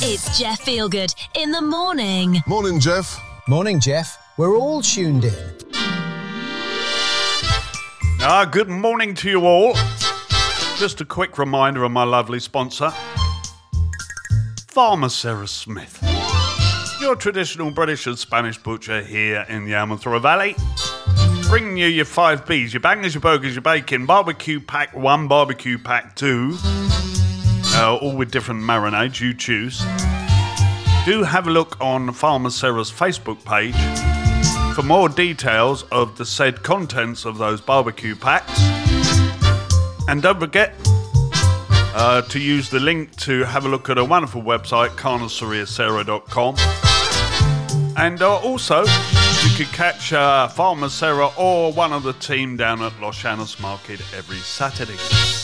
It's Jeff Feelgood in the morning. Morning, Jeff. Morning, Jeff. We're all tuned in. Good morning to you all. Just a quick reminder of my lovely sponsor, Farmer Sarah Smith, your traditional British and Spanish butcher here in the Amanthora Valley. Bringing you your 5 Bs, your bangers, your burgers, your bacon, barbecue pack 1, barbecue pack 2, all with different marinades, you choose. Do have a look on Farmer Sarah's Facebook page for more details of the said contents of those barbecue packs. And don't forget to use the link to have a look at a wonderful website, carniceriasarah.com. And also, you could catch Farmer Sarah or one of the team down at Los Llanos Market every Saturday.